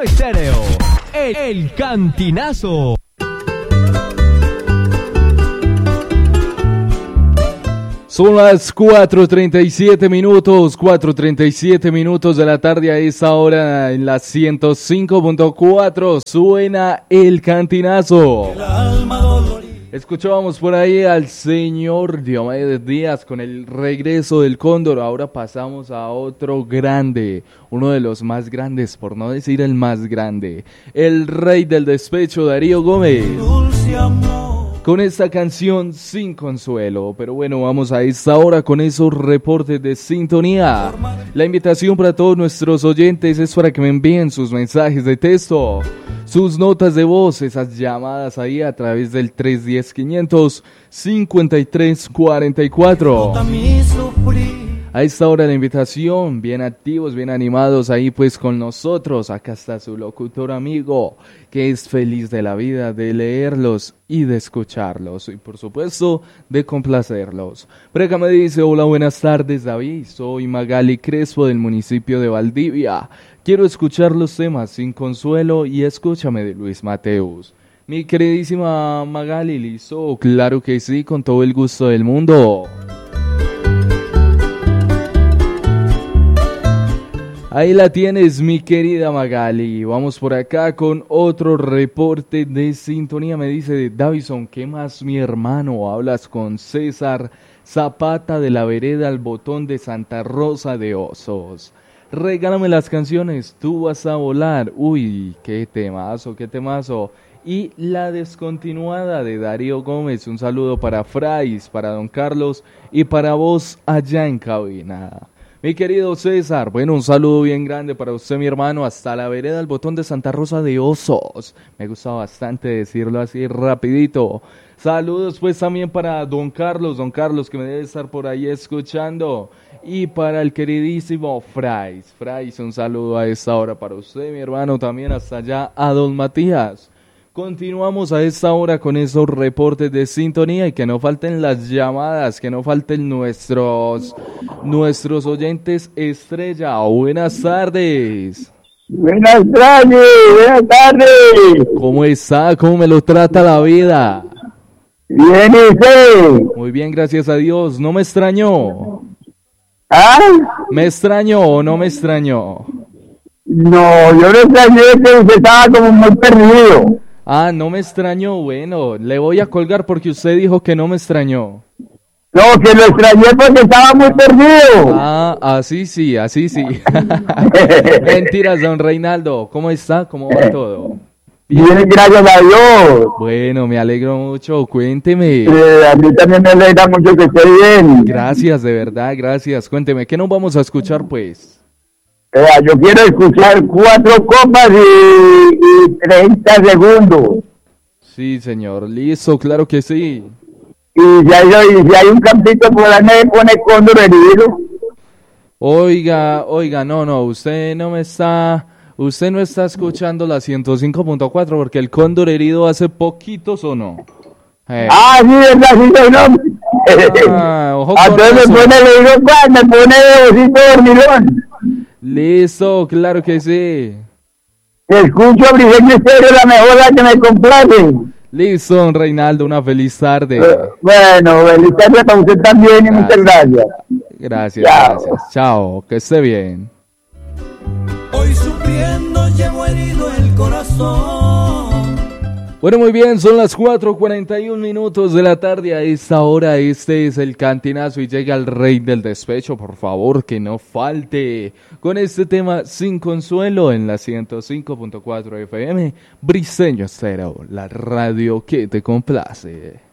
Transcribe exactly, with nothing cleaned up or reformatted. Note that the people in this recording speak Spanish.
Estéreo, el, el Cantinazo. Son las cuatro treinta y siete minutos, cuatro treinta y siete minutos de la tarde a esa hora en la ciento cinco punto cuatro suena el Cantinazo. Escuchábamos por ahí al señor Diomedes Díaz con el regreso del Cóndor. Ahora pasamos a otro grande, uno de los más grandes, por no decir el más grande, el rey del despecho, Darío Gómez, con esta canción Sin Consuelo. Pero bueno, vamos a esta hora con esos reportes de sintonía. La invitación para todos nuestros oyentes es para que me envíen sus mensajes de texto, sus notas de voz, esas llamadas ahí a través del tres uno cero, quinientos cincuenta y tres cuarenta y cuatro. A esta hora la invitación, bien activos, bien animados ahí pues con nosotros. Acá está su locutor amigo, que es feliz de la vida, de leerlos y de escucharlos. Y por supuesto, de complacerlos. Por acá me dice, hola, buenas tardes David, soy Magali Crespo del municipio de Valdivia. Quiero escuchar los temas Sin Consuelo y Escúchame de Luis Mateus. Mi queridísima Magali, listo, claro que sí, con todo el gusto del mundo. Ahí la tienes, mi querida Magali. Vamos por acá con otro reporte de sintonía. Me dice Davison, ¿qué más, mi hermano? Hablas con César Zapata de la vereda al botón de Santa Rosa de Osos. Regálame las canciones, Tú vas a volar. Uy, qué temazo, qué temazo. Y La Descontinuada de Darío Gómez. Un saludo para Frais, para Don Carlos y para vos allá en cabina. Mi querido César, bueno, un saludo bien grande para usted, mi hermano, hasta la vereda del botón de Santa Rosa de Osos. Me gusta bastante decirlo así rapidito. Saludos pues también para Don Carlos, Don Carlos que me debe estar por ahí escuchando. Y para el queridísimo Frais. Frais, un saludo a esta hora para usted, mi hermano, también hasta allá a Don Matías. Continuamos a esta hora con esos reportes de sintonía y que no falten las llamadas, que no falten nuestros nuestros oyentes estrella. Buenas tardes. Buenas tardes, buenas tardes. ¿Cómo está? ¿Cómo me lo trata la vida? Bien, ¿y usted? Muy bien, gracias a Dios. ¿No me extrañó? ¿Ah? ¿Me extrañó o no me extrañó? No, yo no extrañé, que usted estaba como muy perdido. Ah, no me extrañó. Bueno, le voy a colgar porque usted dijo que no me extrañó. No, que lo extrañé porque estaba muy perdido. Ah, así sí, así sí. Mentiras, don Reinaldo. ¿Cómo está? ¿Cómo va todo? Bien, Bien gracias a Dios. Bueno, me alegro mucho. Cuénteme. Eh, a mí también me alegra mucho que esté bien. Gracias, de verdad, gracias. Cuénteme, ¿qué nos vamos a escuchar, pues? Eh, yo quiero escuchar cuatro copas y, y treinta segundos. Sí, señor. Listo, claro que sí. Y si hay, y si hay un campito por ahí me pone Cóndor herido. Oiga, oiga, no, no, usted no me está, usted no está escuchando la ciento cinco punto cuatro porque el Cóndor herido hace poquito sonó. Eh. Ah, sí, verdad, sí, soy nombre. Ah, ojo a con todos me eso. pone, le digo, ¿cuál? Me pone de bocito dormilón. Listo, claro que sí. Escucho Briseño Estéreo, la mejor, la que me complace. Listo, don Reinaldo, una feliz tarde. Uh, bueno, feliz tarde para usted también y gracias. Muchas gracias. Gracias, Chao. gracias. Chao, que esté bien. Hoy sufriendo llevo herido el corazón. Bueno, muy bien, son las cuatro cuarenta y un minutos de la tarde. A esta hora este es el Cantinazo y llega el rey del despecho. Por favor, que no falte con este tema Sin Consuelo en la ciento cinco punto cuatro F M. Briseño Estéreo, la radio que te complace.